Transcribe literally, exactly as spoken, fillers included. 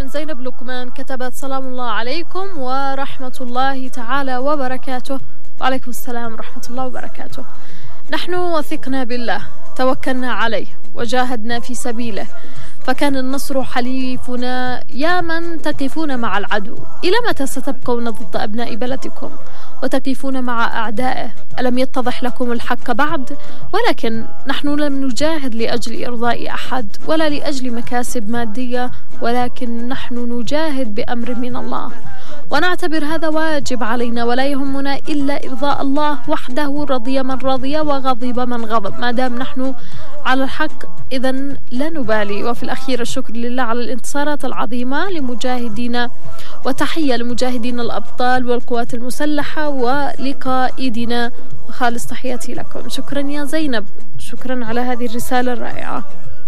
زينب لقمان كتبت: سلام الله عليكم ورحمة الله تعالى وبركاته. وعليكم السلام ورحمة الله وبركاته. نحن وثقنا بالله، توكلنا عليه وجاهدنا في سبيله، فكان النصر حليفنا. يا من تقفون مع العدو، إلى متى ستبقون ضد أبناء بلدكم وتقفون مع أعدائه؟ ألم يتضح لكم الحق بعد؟ ولكن نحن لم نجاهد لأجل إرضاء أحد ولا لأجل مكاسب مادية، ولكن نحن نجاهد بأمر من الله، ونعتبر هذا واجب علينا، ولا يهمنا إلا إرضاء الله وحده. رضي من رضي وغضب من غضب، ما دام نحن على الحق إذا لا نبالي. وفي الأخير الشكر لله على الانتصارات العظيمة لمجاهدينا، وتحية لمجاهدين الأبطال والقوات المسلحة ولقائدنا، وخالص تحياتي لكم. شكرا يا زينب، شكرا على هذه الرسالة الرائعة.